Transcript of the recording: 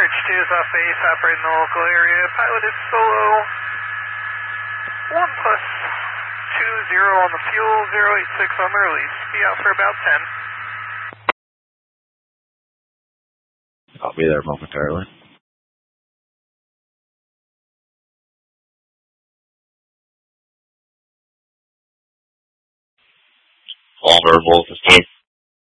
2 is off base, operating the local area. Piloted solo. 1+20 on the fuel, 086 on the release. Be out for about 10. I'll be there momentarily. All verbal, 15.